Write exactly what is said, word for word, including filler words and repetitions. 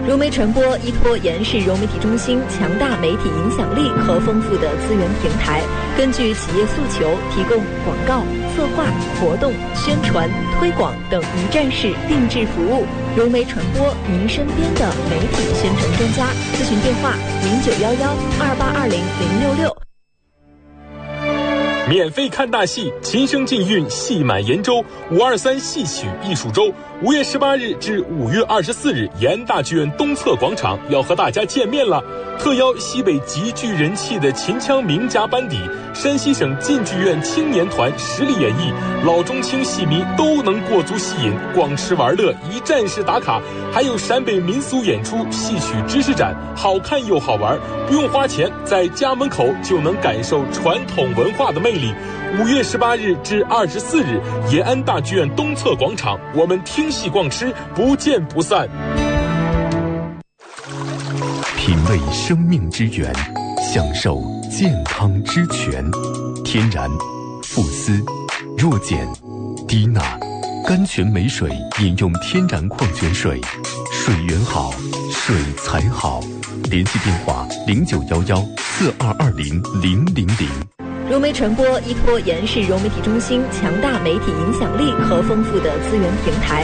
融媒传播依托延世融媒体中心强大媒体影响力和丰富的资源平台，根据企业诉求提供广告、策划、活动、宣传、推广等一站式定制服务。融媒传播，您身边的媒体宣传专家。咨询电话：零九幺幺二八二零零六六。 免费看大戏，琴声禁韵，戏满延州。五二三戏曲艺术周，五月十八日至五月二十四日，延安大剧院东侧广场要和大家见面了。特邀西北极具人气的秦腔名家班底，山西省晋剧院青年团实力演绎，老中青戏迷都能过足戏瘾，逛吃玩乐，一站式打卡。还有陕北民俗演出、戏曲知识展，好看又好玩，不用花钱，在家门口就能感受传统文化的魅力。五月十八日至二十四日，延安大剧院东侧广场，我们听戏逛吃，不见不散。 品味生命之源，享受健康之泉。天然、富思、弱碱、低钠、甘泉美水，饮用天然矿泉水，水源好，水才好。联系电话：零九幺幺四二二零零零零。 融媒传播依托延世融媒体中心强大媒体影响力和丰富的资源平台，